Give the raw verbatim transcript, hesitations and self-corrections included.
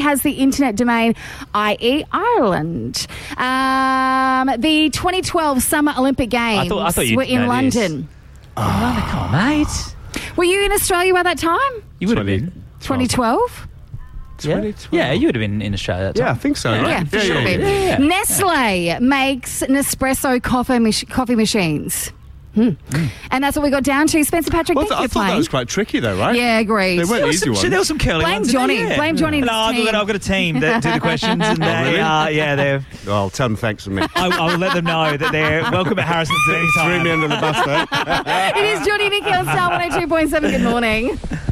has the internet domain, that is. Ireland. Um, the twenty twelve Summer Olympic Games I thought, I thought you'd were in know London. This. Oh, come on, mate. Were you in Australia by that time? You would have been. twenty twelve? Yeah. yeah, you would have been in Australia at that time. Yeah, I think so. Right? Yeah, for yeah, sure. yeah, yeah. Yeah, yeah. Nestle makes Nespresso coffee, mach- coffee machines. Hmm. Mm. And that's what we got down to. Spencer Patrick, Well, thank I you thought for that playing. was quite tricky, though, right? Yeah, agreed. They weren't There was easy some, ones. there was some curling Blame ones. in there, Johnny. yeah. Blame Johnny and No, his I've got, team. I've got a team that do the questions, and they, really? uh, yeah, they're. Well, tell them thanks from me. I, I will let them know that they're welcome at Harrison's at any Threw time. me under the bus, though. It is Johnny Nicky on Star one oh two point seven. Good morning.